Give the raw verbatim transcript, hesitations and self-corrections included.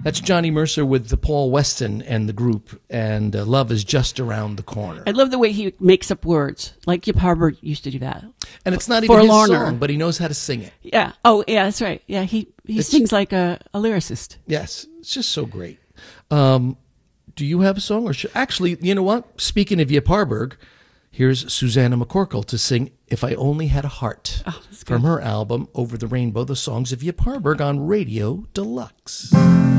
That's Johnny Mercer with the Paul Weston and the group, and uh, Love is Just Around the Corner. I love the way he makes up words, like Yip Harburg used to do that. And it's not even his Forlorner. song, but he knows how to sing it. Yeah. Oh, yeah, that's right. Yeah, he, he It's- sings like a, a lyricist. Yes, it's just so great. Um, do you have a song? Or should, actually, you know what? Speaking of Yip Harburg, here's Susanna McCorkle to sing If I Only Had a Heart Oh, that's good. from her album Over the Rainbow, the songs of Yip Harburg on Radio Deluxe.